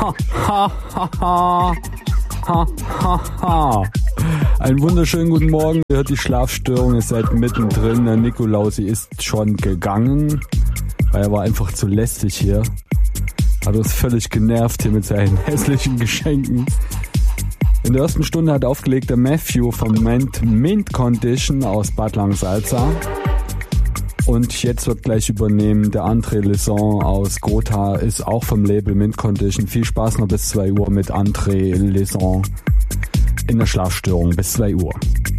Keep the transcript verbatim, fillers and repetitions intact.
Ha, ha, ha, ha. Ha, ha, ha. Einen wunderschönen guten Morgen. Ihr hört die Schlafstörung, ihr seid mittendrin. Der Nikolausi ist schon gegangen, weil er war einfach zu lästig hier. Hat uns völlig genervt hier mit seinen hässlichen Geschenken. In der ersten Stunde hat aufgelegt der Matthew vom Mint, Mint Condition aus Bad Langensalza. Und jetzt wird gleich übernehmen der André Leson aus Gotha, ist auch vom Label Mint Condition. Viel Spaß noch bis zwei Uhr mit André Leson in der Schlafstörung bis zwei Uhr.